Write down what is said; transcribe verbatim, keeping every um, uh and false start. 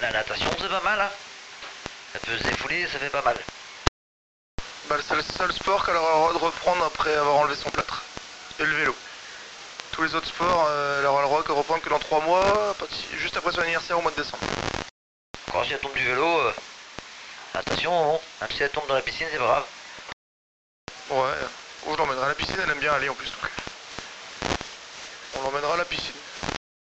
La natation, c'est pas mal, hein. Elle peut se défouler, ça fait pas mal. Bah, c'est le seul sport qu'elle aura le droit de reprendre après avoir enlevé son plâtre. Et le vélo. Tous les autres sports, euh, elle aura le droit de reprendre que dans trois mois, juste après son anniversaire au mois de décembre. Quand si elle tombe du vélo, euh, attention, hein. Même si elle tombe dans la piscine, c'est pas grave. Ouais, ou je l'emmènerai à la piscine, elle aime bien aller en plus. Donc. On l'emmènera à la piscine.